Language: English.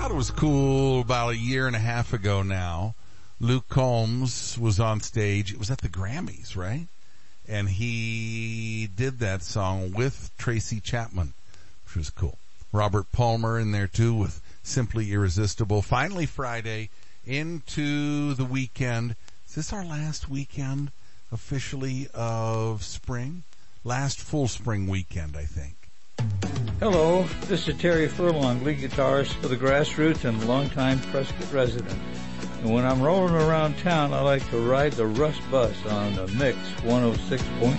thought it was cool about a year and a half ago now. Luke Combs was on stage. It was at the Grammys, right? And he did that song with Tracy Chapman, which was cool. Robert Palmer in there too with Simply Irresistible. Finally Friday into the weekend. Is this our last weekend officially of spring? Last full spring weekend, I think. Hello, this is Terry Furlong, lead guitarist for the Grassroots and longtime Prescott resident. And when I'm rolling around town, I like to ride the Rust Bus on the Mix 106.9.